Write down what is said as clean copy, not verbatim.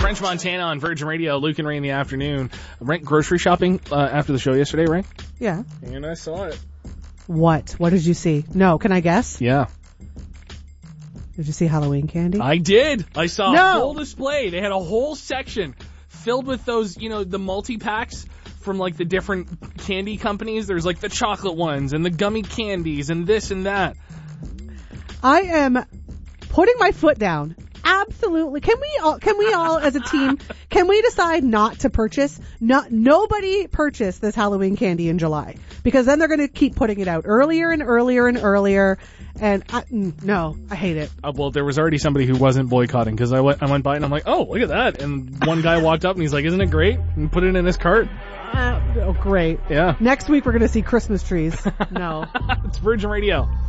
French Montana on Virgin Radio, Luke and Ray in the afternoon. Went grocery shopping after the show yesterday, Ray? Yeah. And I saw it. What? What did you see? No, can I guess? Yeah. Did you see Halloween candy? I did. I saw a whole display. They had a whole section filled with those, the multi-packs from like the different candy companies. There's like the chocolate ones and the gummy candies and this and that. I am putting my foot down. Absolutely. Can we all as a team, can we decide not to purchase? Nobody purchase this Halloween candy in July, because then they're going to keep putting it out earlier and earlier and earlier. And I hate it. Well, there was already somebody who wasn't boycotting, because I went by and I'm like, oh, look at that. And one guy walked up and he's like, isn't it great? And put it in his cart. Oh, great. Yeah. Next week we're going to see Christmas trees. No. It's Virgin Radio.